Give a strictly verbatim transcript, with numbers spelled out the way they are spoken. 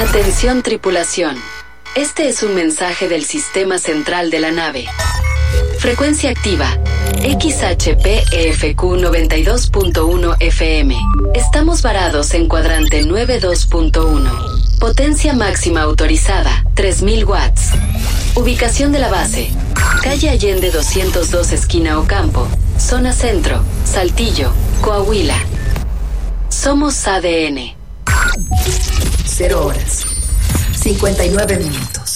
Atención tripulación. Este es un mensaje del sistema central de la nave. Frecuencia activa. X H P E F Q noventa y dos punto uno F M. Estamos varados en cuadrante noventa y dos punto uno. Potencia máxima autorizada, tres mil watts. Ubicación de la base. Calle Allende doscientos dos, esquina Ocampo. Zona Centro, Saltillo, Coahuila. Somos A D N. Cero horas. cincuenta y nueve minutos.